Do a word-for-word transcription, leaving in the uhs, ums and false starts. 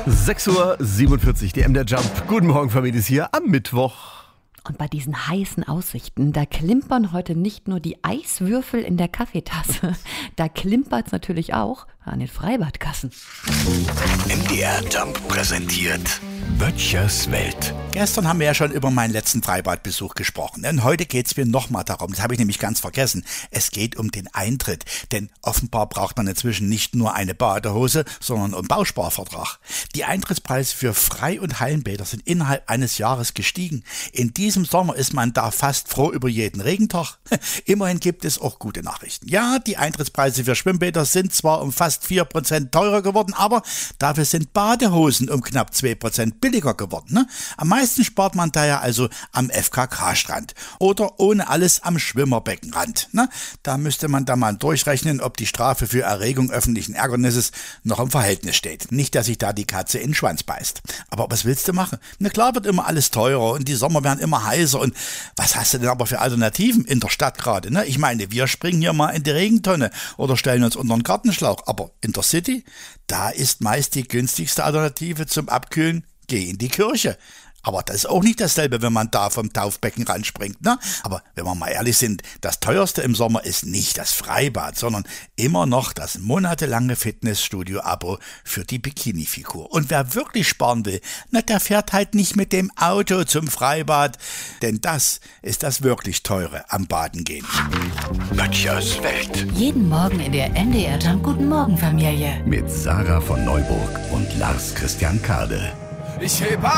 sechs Uhr siebenundvierzig, die M D R Jump. Guten Morgen, Familie, ist hier am Mittwoch. Und bei diesen heißen Aussichten, da klimpern heute nicht nur die Eiswürfel in der Kaffeetasse, da klimpert es natürlich auch an den Freibadkassen. M D R Jump präsentiert Böttchers Welt. Gestern haben wir ja schon über meinen letzten Freibadbesuch gesprochen. Und heute geht es mir nochmal darum, das habe ich nämlich ganz vergessen. Es geht um den Eintritt. Denn offenbar braucht man inzwischen nicht nur eine Badehose, sondern einen Bausparvertrag. Die Eintrittspreise für Frei- und Hallenbäder sind innerhalb eines Jahres gestiegen. In diesem Sommer ist man da fast froh über jeden Regentag. Immerhin gibt es auch gute Nachrichten. Ja, die Eintrittspreise für Schwimmbäder sind zwar um fast vier Prozent teurer geworden, aber dafür sind Badehosen um knapp zwei Prozent billiger geworden. Ne? Am meisten spart man daher also am F K K-Strand oder ohne alles am Schwimmerbeckenrand. Ne? Da müsste man da mal durchrechnen, ob die Strafe für Erregung öffentlichen Ärgernisses noch im Verhältnis steht. Nicht, dass sich da die Katze in den Schwanz beißt. Aber was willst du machen? Na klar wird immer alles teurer und die Sommer werden immer heißer. Und was hast du denn aber für Alternativen in der Stadt gerade? Ne? Ich meine, wir springen hier mal in die Regentonne oder stellen uns unter einen Gartenschlauch. Aber in der City, da ist meist die günstigste Alternative zum Abkühlen: geh in die Kirche. Aber das ist auch nicht dasselbe, wenn man da vom Taufbecken ranspringt, ne? Aber wenn wir mal ehrlich sind, das teuerste im Sommer ist nicht das Freibad, sondern immer noch das monatelange Fitnessstudio-Abo für die Bikini-Figur. Und wer wirklich sparen will, na, der fährt halt nicht mit dem Auto zum Freibad, denn das ist das wirklich Teure am Baden gehen. Böttchers Welt. Jeden Morgen in der M D R Jump Guten Morgen Familie. Mit Sarah von Neuburg und Lars Christian Kade. Ich heb